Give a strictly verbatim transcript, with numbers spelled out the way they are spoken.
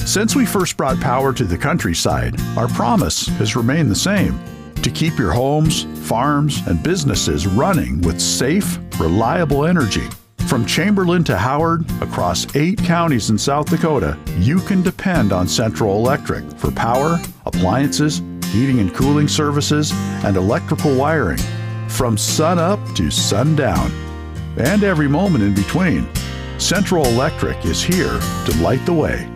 Since we first brought power to the countryside, our promise has remained the same: to keep your homes, farms, and businesses running with safe, reliable energy. From Chamberlain to Howard, across eight counties in South Dakota, you can depend on Central Electric for power, appliances, heating and cooling services, and electrical wiring. From sun up to sundown, and every moment in between, Central Electric is here to light the way.